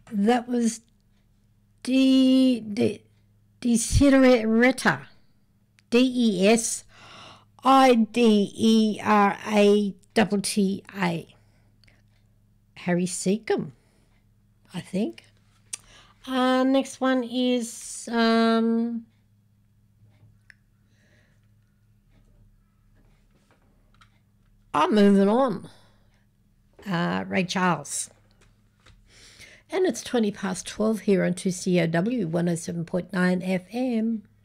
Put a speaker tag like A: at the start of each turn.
A: That was Desiderata. Desiderata. Harry Seacombe, I think. Next one is I'm moving on. Ray Charles. And it's 12 here on 2COW 107.9 FM.